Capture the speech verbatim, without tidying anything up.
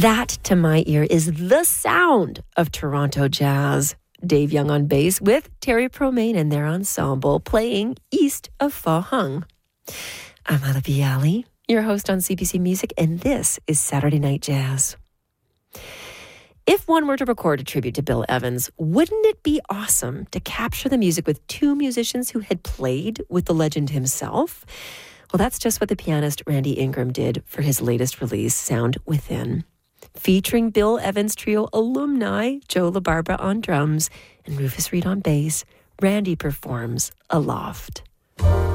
That, to my ear, is the sound of Toronto jazz. Dave Young on bass with Terry Promain and their ensemble playing East of Pho Hung. I'm Hala Bialy, your host on C B C Music, and this is Saturday Night Jazz. If one were to record a tribute to Bill Evans, wouldn't it be awesome to capture the music with two musicians who had played with the legend himself? Well, that's just what the pianist Randy Ingram did for his latest release, Sound Within. Featuring Bill Evans Trio alumni, Joe LaBarbera on drums and Rufus Reid on bass, Randy performs Aloft.